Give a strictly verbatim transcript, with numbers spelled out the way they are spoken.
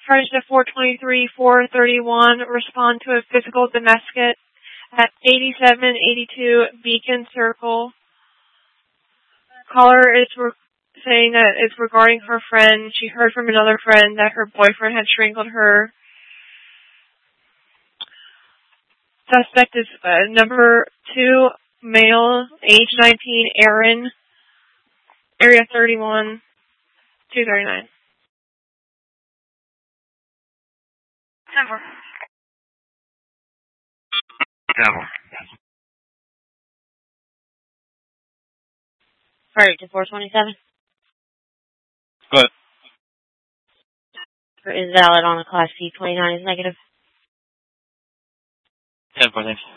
Charged at four twenty-three, four thirty-one. Respond to a physical domestic at eighty-seven eighty-two Beacon Circle. Caller is re- saying that it's regarding her friend. She heard from another friend that her boyfriend had strangled her. Suspect is uh, number two, male, age nineteen, Aaron, area thirty-one, two thirty-nine. Denver. Denver. Right to four twenty-seven. Good. Is valid on the class C. twenty-nine is negative. ten four, thanks.